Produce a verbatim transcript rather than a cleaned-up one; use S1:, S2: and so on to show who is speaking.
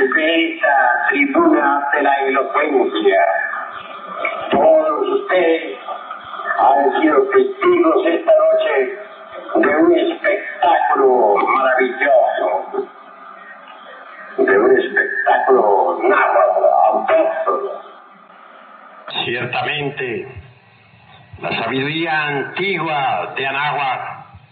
S1: desde esta tribuna de la elocuencia. Todos ustedes han sido testigos esta noche de un espectáculo maravilloso, de un espectáculo náhuatl, autóctono.
S2: Ciertamente, la sabiduría antigua de Anáhuac